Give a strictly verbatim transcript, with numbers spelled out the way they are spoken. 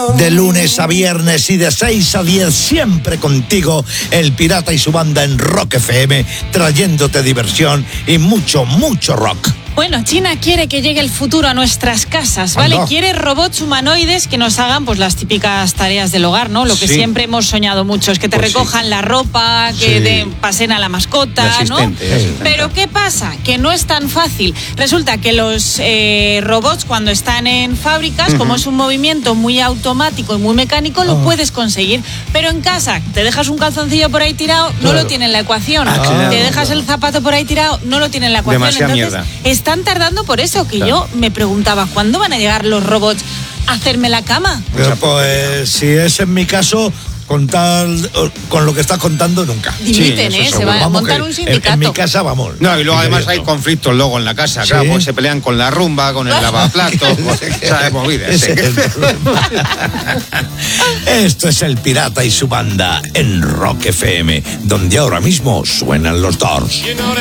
De lunes a viernes y de seis a diez, siempre contigo, El Pirata y su banda en Rock F M, trayéndote diversión y mucho, mucho rock. Bueno, China quiere que llegue el futuro a nuestras casas, ¿vale? Anda. Quiere robots humanoides que nos hagan pues las típicas tareas del hogar, ¿no? Lo que Sí. siempre hemos soñado mucho, es que te Pues recojan sí. la ropa, que Sí. te pasen a la mascota, El ¿no? asistente, el asistente. Pero ¿qué pasa? Que no es tan fácil. Resulta que los eh, robots cuando están en fábricas, uh-huh. como es un movimiento muy automático y muy mecánico, lo oh. puedes conseguir. Pero en casa, te dejas un calzoncillo por ahí tirado, no claro. lo tiene en la ecuación. Ah, claro, te dejas claro. el zapato por ahí tirado, no lo tiene en la ecuación. Demasiada Entonces, mierda. están tardando por eso, que Claro. yo me preguntaba, ¿cuándo van a llegar los robots a hacerme la cama? Pero, pues si es en mi caso, contar con lo que estás contando nunca. Dimiten, Sí, ¿eh? eso Se va a Vamos, montar que un sindicato. En, en mi casa vamos. No, y luego además hay Inmediato. conflictos luego en la casa, ¿Sí? claro, pues se pelean con la rumba, con el lavaplatos, ¿sabes? Movidas. Ese es el problema. Esto es El Pirata y su banda en Rock F M, donde ahora mismo suenan los Doors.